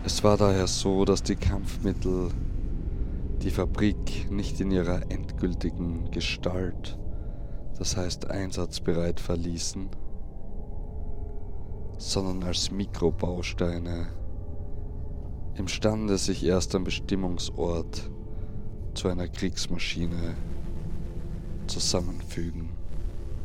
Es war daher so, dass die Kampfmittel die Fabrik nicht in ihrer endgültigen Gestalt, das heißt einsatzbereit, verließen, sondern als Mikrobausteine imstande, sich erst am Bestimmungsort zu einer Kriegsmaschine zusammenfügen.